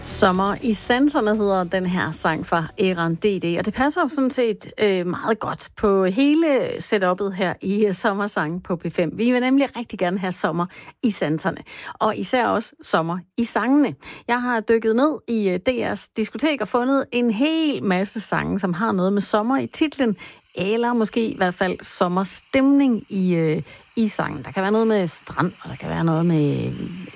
Sommer i sanserne hedder den her sang fra Eran DD, og det passer jo sådan set meget godt på hele setup'et her i Sommersang på P5. Vi vil nemlig rigtig gerne have sommer i sanserne, og især også sommer i sangene. Jeg har dykket ned i DR's diskotek og fundet en hel masse sange, som har noget med sommer i titlen, eller måske i hvert fald sommerstemning i sangen. Der kan være noget med strand, og der kan være noget med